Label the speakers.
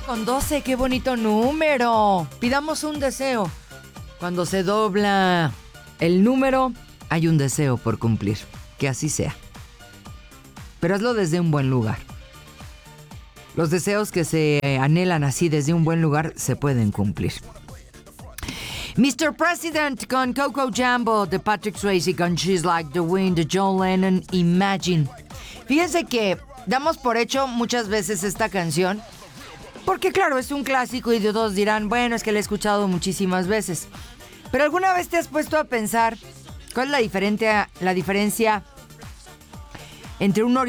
Speaker 1: con 12, qué bonito número. Pidamos un deseo. Cuando se dobla el número, hay un deseo por cumplir. Que así sea. Pero hazlo desde un buen lugar. Los deseos que se anhelan así desde un buen lugar se pueden cumplir. Mr. President con Coco Jambo de Patrick Swayze con She's Like the Wind de John Lennon, Imagine. Fíjense que damos por hecho muchas veces esta canción porque claro, es un clásico y todos dirán, bueno, es que la he escuchado muchísimas veces. Pero ¿alguna vez te has puesto a pensar cuál es la diferencia entre un